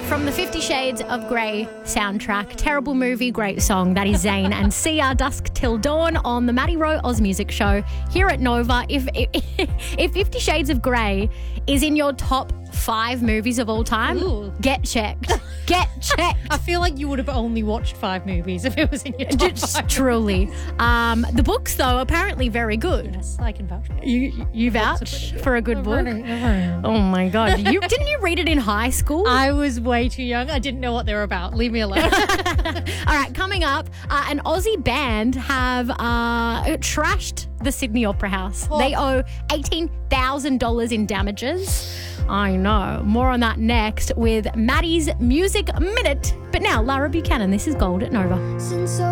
from the 50 Shades of Grey soundtrack. Terrible movie, great song. That is Zayn and Sia, Dusk Till Dawn on the Maddie Rowe Oz Music Show here at Nova. If 50 Shades of Grey is in your top 5 movies of all time, Ooh. get checked. Get checked. I feel like you would have only watched 5 movies if it was in your top Just 5. truly. The books, though, apparently very good. Yes, I can vouch for it. You vouch for a good book? I Oh my God. Didn't you read it in high school? was way too young. I didn't know what they were about. Leave me alone. All right, coming up, an Aussie band have trashed the Sydney Opera House. Oh. They owe $18,000 in damages. I know. More on that next with Maddie's Music Minute. But now, Lara Buchanan, this is Gold at Nova.